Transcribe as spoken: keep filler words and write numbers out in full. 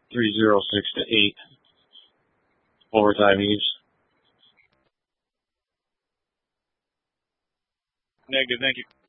three zero six to eight overtime Eves. Negative, thank you.